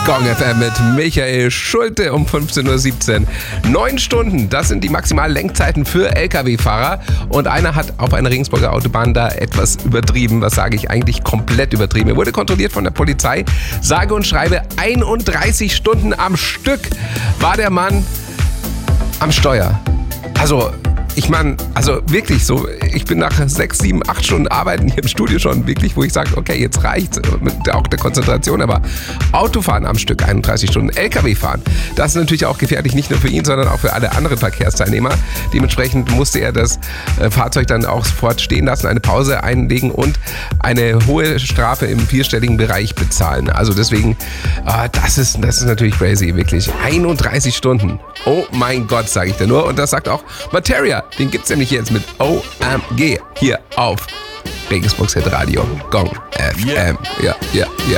Gong FM mit Michael Schulte um 15.17 Uhr. 9 Stunden, das sind die maximalen Lenkzeiten für Lkw-Fahrer. Und einer hat auf einer Regensburger Autobahn da etwas übertrieben. Was sage ich eigentlich? Komplett übertrieben. Er wurde kontrolliert von der Polizei. Sage und schreibe 31 Stunden am Stück war der Mann am Steuer. Also wirklich so, ich bin nach 6, 7, 8 Stunden Arbeiten hier im Studio schon wirklich, wo ich sage, okay, jetzt reicht's mit auch der Konzentration, aber Autofahren am Stück 31 Stunden, LKW fahren, das ist natürlich auch gefährlich, nicht nur für ihn, sondern auch für alle anderen Verkehrsteilnehmer. Dementsprechend musste er das Fahrzeug dann auch sofort stehen lassen, eine Pause einlegen und eine hohe Strafe im 4-stelligen Bereich bezahlen. Also deswegen, das ist natürlich crazy, wirklich. 31 Stunden. Oh mein Gott, sage ich da nur. Und das sagt auch Materia. Den gibt's nämlich jetzt mit OMG hier auf Regensburgs Hitradio Gong FM. Ja.